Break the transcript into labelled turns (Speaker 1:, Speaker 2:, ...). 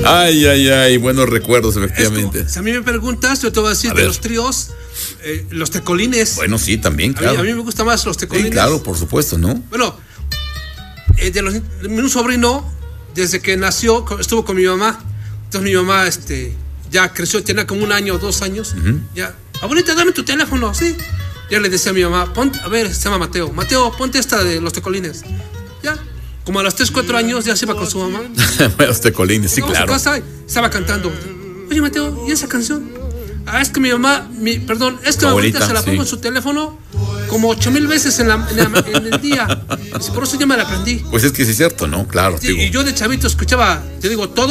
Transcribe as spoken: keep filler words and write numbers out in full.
Speaker 1: Ay, ay, ay, buenos recuerdos, efectivamente.
Speaker 2: Esto, si a mí me preguntas, yo te voy a decir
Speaker 1: A
Speaker 2: de
Speaker 1: ver.
Speaker 2: los tríos, eh, los tecolines.
Speaker 1: Bueno, sí, también,
Speaker 2: a,
Speaker 1: claro.
Speaker 2: mí, a mí me gustan más los tecolines.
Speaker 1: Sí, claro, por supuesto, ¿no?
Speaker 2: Bueno, eh, de los, de un sobrino, desde que nació, estuvo con mi mamá. Entonces mi mamá este, ya creció, tenía como un año o dos años. Uh-huh. Ya, abuelita, dame tu teléfono, ¿sí? Ya le decía a mi mamá, ponte, a ver, se llama Mateo. Mateo, ponte esta de los tecolines. Ya, como a los tres, cuatro años ya se iba con su mamá.
Speaker 1: Los tecolines, sí, claro.
Speaker 2: A su casa, estaba cantando. Oye, Mateo, ¿y esa canción? Ah, es que mi mamá, mi, perdón, es que mi abuelita se la pongo sí. en su teléfono como ocho mil veces en, la, en, la, en el día. Por eso ya me la aprendí.
Speaker 1: Pues es que sí es cierto, ¿no? Claro.
Speaker 2: Y, y yo de chavito escuchaba, te digo, todo.